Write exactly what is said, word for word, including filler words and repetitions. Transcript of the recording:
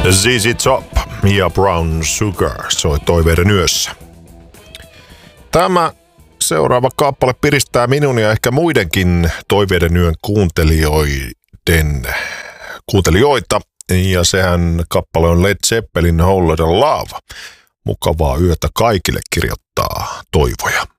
Z Z Top ja Brown Sugar soi Toiveiden yössä. Tämä seuraava kappale piristää minun ja ehkä muidenkin Toiveiden yön kuuntelijoiden kuuntelijoita. Ja sehän kappale on Led Zeppelin Whole Lotta Love. Mukavaa yötä kaikille, kirjoittaa Toivoja.